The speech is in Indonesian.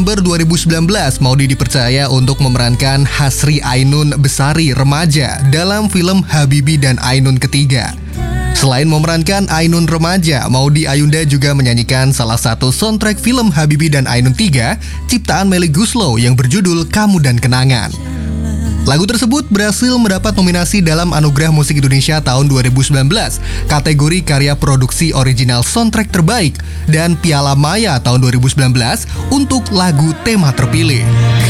November 2019, Maudy dipercaya untuk memerankan Hasri Ainun Besari remaja dalam film Habibie dan Ainun Ketiga. Selain memerankan Ainun remaja, Maudy Ayunda juga menyanyikan salah satu soundtrack film Habibie dan Ainun 3 ciptaan Melly Goeslaw yang berjudul Kamu dan Kenangan. Lagu tersebut berhasil mendapat nominasi dalam Anugerah Musik Indonesia tahun 2019, kategori karya produksi original soundtrack terbaik, dan Piala Maya tahun 2019 untuk lagu tema terpilih.